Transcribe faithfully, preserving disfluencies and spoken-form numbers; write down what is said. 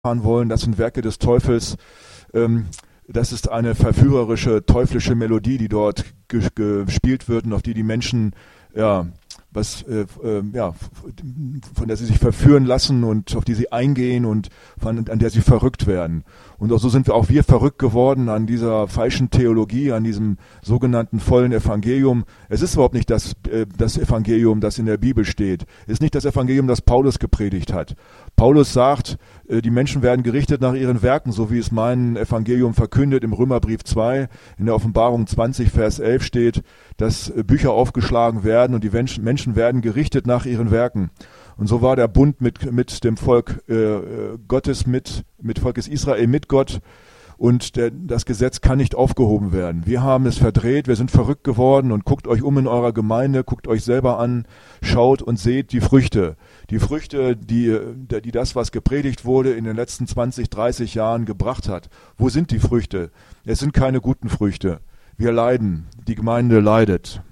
wollen, das sind Werke des Teufels. Ähm, das ist eine verführerische, teuflische Melodie, die dort ge- gespielt wird und auf die die Menschen, ja, was, äh, äh, ja, von der sie sich verführen lassen und auf die sie eingehen und von, an der sie verrückt werden. Und auch so sind wir auch wir verrückt geworden an dieser falschen Theologie, an diesem sogenannten vollen Evangelium. Es ist überhaupt nicht das, äh, das Evangelium, das in der Bibel steht. Es ist nicht das Evangelium, das Paulus gepredigt hat. Paulus sagt, äh, die Menschen werden gerichtet nach ihren Werken, so wie es mein Evangelium verkündet im Römerbrief zwei, in der Offenbarung zwanzig, Vers elf steht, dass äh, Bücher aufgeschlagen werden und die Menschen, Menschen werden gerichtet nach ihren Werken. Und so war der Bund mit, mit dem Volk äh, Gottes, mit, mit Volkes Israel, mit Gott. Und der, das Gesetz kann nicht aufgehoben werden. Wir haben es verdreht, wir sind verrückt geworden und guckt euch um in eurer Gemeinde, guckt euch selber an, schaut und seht die Früchte. Die Früchte, die, die das, was gepredigt wurde, in den letzten zwanzig, dreißig Jahren gebracht hat. Wo sind die Früchte? Es sind keine guten Früchte. Wir leiden, die Gemeinde leidet.